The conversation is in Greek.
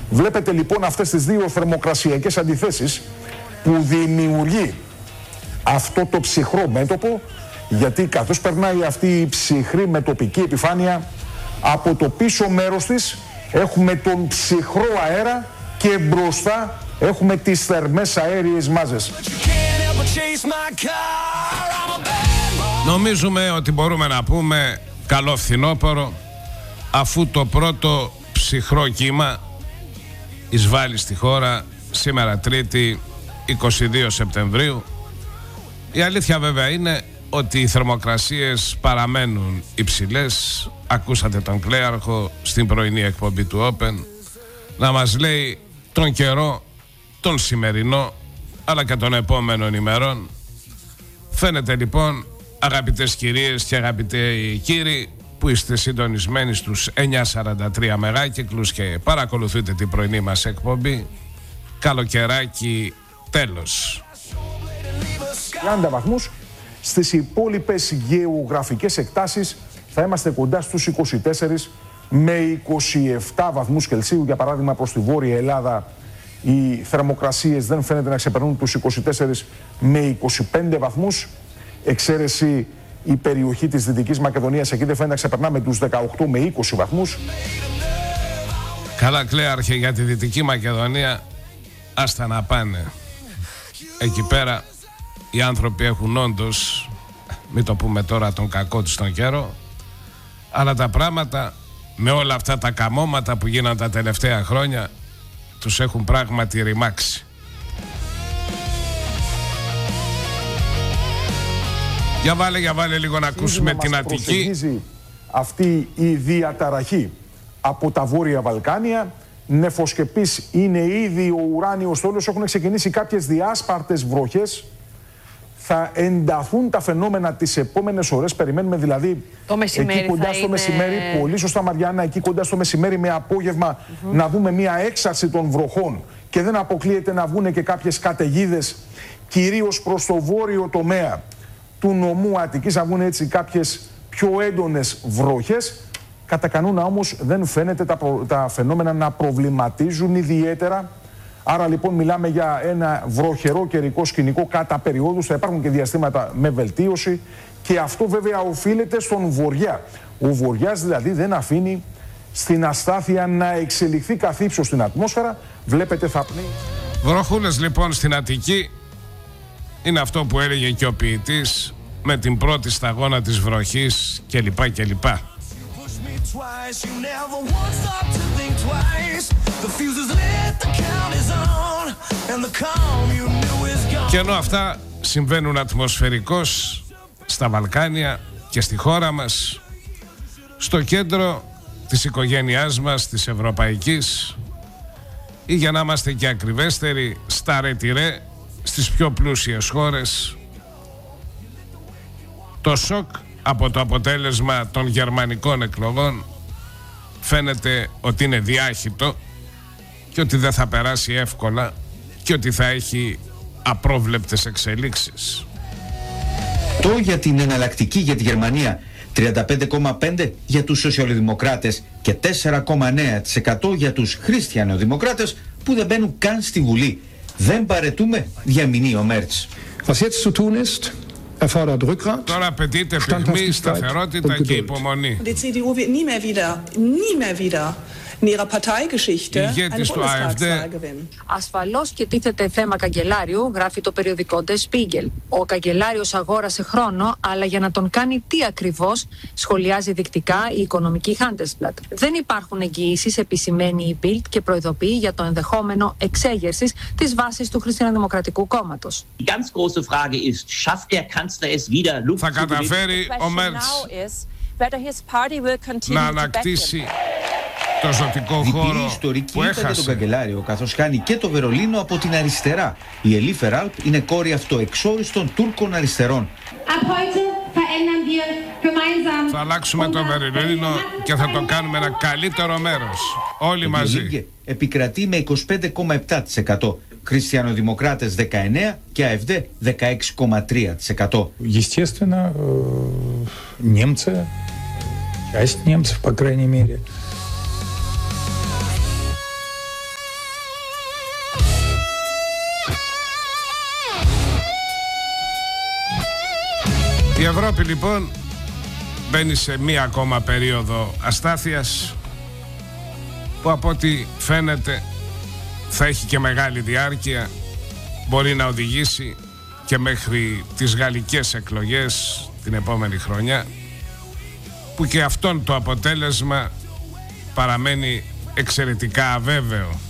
Βλέπετε λοιπόν αυτές τις δύο θερμοκρασιακές αντιθέσεις που δημιουργεί αυτό το ψυχρό μέτωπο, γιατί καθώς περνάει αυτή η ψυχρή μετωπική επιφάνεια, από το πίσω μέρος της έχουμε τον ψυχρό αέρα και μπροστά έχουμε τις θερμές αέριες μάζες. Νομίζουμε ότι μπορούμε να πούμε καλό φθινόπωρο, αφού το πρώτο ψυχρό κύμα εισβάλλει στη χώρα σήμερα Τρίτη 22 Σεπτεμβρίου. Η αλήθεια βέβαια είναι ότι οι θερμοκρασίες παραμένουν υψηλές. Ακούσατε τον Κλέαρχο στην πρωινή εκπομπή του Open να μας λέει τον καιρό, τον σημερινό αλλά και των επόμενων ημερών. Φαίνεται λοιπόν, αγαπητές κυρίες και αγαπητοί κύριοι, που είστε συντονισμένοι στους 943 μεγάκυκλους και παρακολουθείτε την πρωινή μας εκπομπή, καλοκαιράκι τέλος. 30 βαθμούς. Στις υπόλοιπες γεωγραφικές εκτάσεις θα είμαστε κοντά στους 24 με 27 βαθμούς Κελσίου. Για παράδειγμα, προς τη Βόρεια Ελλάδα οι θερμοκρασίες δεν φαίνεται να ξεπερνούν τους 24 με 25 βαθμούς. Εξαίρεση η περιοχή της Δυτικής Μακεδονίας, εκεί δεν φαίνεται να ξεπερνάμε τους 18 με 20 βαθμούς. Καλά, Κλέαρχε, για τη Δυτική Μακεδονία άστα να πάνε. Εκεί πέρα οι άνθρωποι έχουν όντως, μην το πούμε τώρα τον κακό τους τον καιρό, αλλά τα πράγματα με όλα αυτά τα καμώματα που γίναν τα τελευταία χρόνια τους έχουν πράγματι ρημάξει. Για βάλε λίγο να ακούσουμε την Αττική. Προσεγγίζει αυτή η διαταραχή από τα Βόρεια Βαλκάνια. Νεφοσκεπής είναι ήδη ο ουράνιος στόλος. Έχουν ξεκινήσει κάποιες διάσπαρτες βροχές. Θα ενταθούν τα φαινόμενα τις επόμενες ώρες. Περιμένουμε δηλαδή το μεσημέρι, εκεί κοντά στο μεσημέρι, πολύ σωστά Μαριάννα, εκεί κοντά στο μεσημέρι με απόγευμα να δούμε μια έξαρση των βροχών. Και δεν αποκλείεται να βγουν και κάποιες καταιγίδες, κυρίως προς το βόρειο τομέα του νομού Αττικής, να βγουν έτσι κάποιες πιο έντονες βροχές. Κατά κανόνα όμως δεν φαίνεται τα φαινόμενα να προβληματίζουν ιδιαίτερα. Άρα λοιπόν μιλάμε για ένα βροχερό καιρικό σκηνικό κατά περιόδους. Θα υπάρχουν και διαστήματα με βελτίωση και αυτό βέβαια οφείλεται στον βοριά. Ο βοριάς δηλαδή δεν αφήνει στην αστάθεια να εξελιχθεί καθ' ύψος στην ατμόσφαιρα. Βλέπετε θα πνίγει. Βροχούλες λοιπόν στην Αττική. Είναι αυτό που έλεγε και ο ποιητής, με την πρώτη σταγόνα της βροχής κλπ. Και ενώ αυτά συμβαίνουν ατμοσφαιρικώς στα Βαλκάνια και στη χώρα μας, στο κέντρο της οικογένειάς μας, της ευρωπαϊκής, ή για να είμαστε και ακριβέστεροι, στα ρετυρέ, στις πιο πλούσιες χώρες, το σοκ από το αποτέλεσμα των γερμανικών εκλογών φαίνεται ότι είναι διάχυτο και ότι δεν θα περάσει εύκολα και ότι θα έχει απρόβλεπτες εξελίξεις. Το για την εναλλακτική για τη Γερμανία, 35,5% για τους σοσιαλδημοκράτες και 4,9% για τους χριστιανοδημοκράτες που δεν μπαίνουν καν στη Βουλή. Δεν παρετούμε, διαμηνεί ο Μέρτς. Τώρα απαιτείται πυγμή, σταθερότητα και υπομονή. Ηγέτης του AfD. Ασφαλώς και τίθεται θέμα καγκελάριου, γράφει το περιοδικό Der Spiegel. Ο καγκελάριος αγόρασε χρόνο, αλλά για να τον κάνει τι ακριβώς, σχολιάζει δεικτικά η οικονομική Handelsblatt. Δεν υπάρχουν εγγυήσεις, επισημαίνει η Bild και προειδοποιεί για το ενδεχόμενο εξέγερσης της βάσης του Χριστιανοδημοκρατικού Κόμματος. Θα καταφέρει ο Μέρτς να ανακτήσει το ζωτικό χώρο ιστορική που έχασε. τον καγκελάριο, καθώς χάνει και το Βερολίνο από την αριστερά. Η Ελί Φεράλπ είναι κόρη αυτοεξόριστων Τούρκων αριστερών. Θα αλλάξουμε το Βερολίνο και θα το κάνουμε ένα καλύτερο μέρος. Όλοι μαζί. Επικρατεί με 25,7%. Χριστιανοδημοκράτες 19% και AfD 16,3%. Естественно, немцы, часть немцев, по крайней мере. Η Ευρώπη λοιπόν μπαίνει σε μία ακόμα περίοδο αστάθειας που από ό,τι φαίνεται θα έχει και μεγάλη διάρκεια, μπορεί να οδηγήσει και μέχρι τις γαλλικές εκλογές την επόμενη χρονιά, που και αυτόν το αποτέλεσμα παραμένει εξαιρετικά αβέβαιο.